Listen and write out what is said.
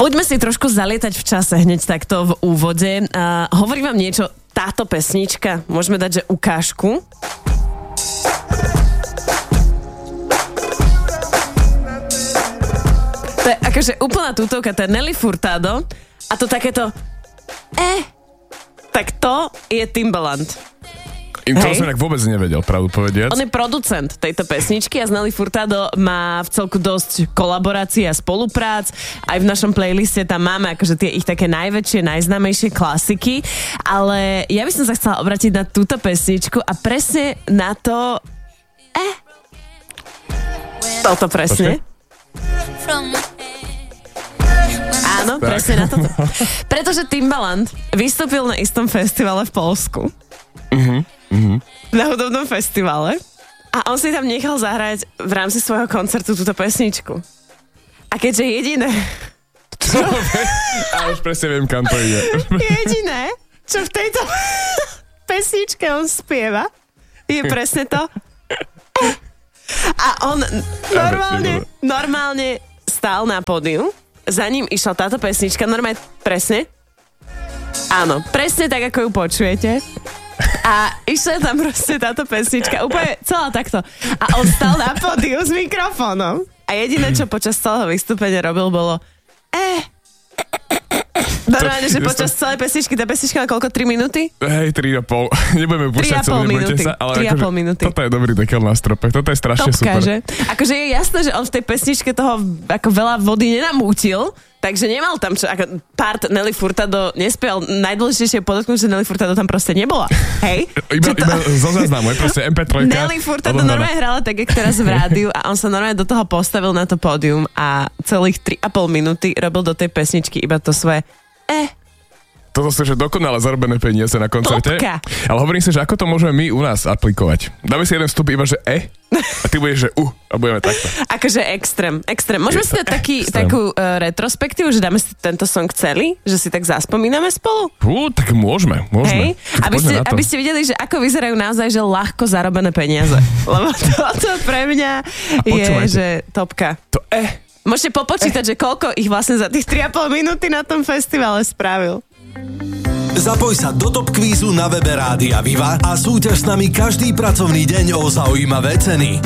Poďme si trošku zalietať v čase hneď takto v úvode. Hovorím vám niečo, táto pesnička, môžeme dať, že ukážku. To je akože úplná tutovka, to je Nelly Furtado a to takéto tak to je Timbaland. To som inak vôbec nevedel, pravdu povediac. On je producent tejto pesničky a z Nelly Furtado má v celku dosť kolaborácií a spoluprác. Aj v našom playliste tam máme akože tie ich také najväčšie, najznámejšie klasiky. Ale ja by som sa chcela obrátiť na túto pesničku a presne na to toto presne. Áno, presne na toto. Pretože Timbaland vystúpil na istom festivale v Poľsku. Na hudobnom festivale. A on si tam nechal zahrať v rámci svojho koncertu túto pesničku. A keďže jediné... Čo? A už presne viem, kam to ide. Jediné, čo v tejto pesničke on spieva, je presne to. A on normálne stál na pódiu, za ním išla táto pesnička, normálne presne. Áno, presne tak, ako ju počujete. A išla tam proste táto pesnička, úplne celá takto. A on stal na pódiu s mikrofónom. A jediné, čo počas celého vystúpenia robil, bolo normálne, že počas celej pesničky, tá pesnička má koľko? 3 minúty? Hej, 3,5. Nebudeme púšťať celé, nebojte sa. Ale 3,5 minúty. Toto je dobrý dekel na strope. Toto je strašne Topka, super. Že? Akože je jasné, že on v tej pesničke toho ako veľa vody nenamútil, takže nemal tam čo, ako part Nelly Furtado nespieval. Najdôležitejšie je podotknúť, že Nelly Furtado tam proste nebola. Hej? Iba zo záznamu, proste MP3. Nelly Furtado normálne hrala tak, jak teraz v rádiu a on sa normálne do toho postavil na to pódium a celých 3,5 minúty robil do tej pesničky iba to svoje Toto sú že dokonale zarobené peniaze na koncerte. Topka. Ale hovorím si, že ako to môžeme my u nás aplikovať. Dáme si jeden vstup iba, že a ty budeš, že a budeme takto. Akože extrém. Môžeme si dať takú retrospektívu, že dáme si tento song celý? Že si tak zaspomíname spolu? Tak môžeme. Hej, aby ste videli, že ako vyzerajú naozaj, že ľahko zarobené peniaze. Lebo toto pre mňa je, že topka. To Môžete popočítať, že koľko ich vlastne za tých 3,5 minúty na tom festivale spravil. Zapoj sa do Top Kvízu na webe Rádia Viva a súťaž s nami každý pracovný deň o zaujímavé ceny.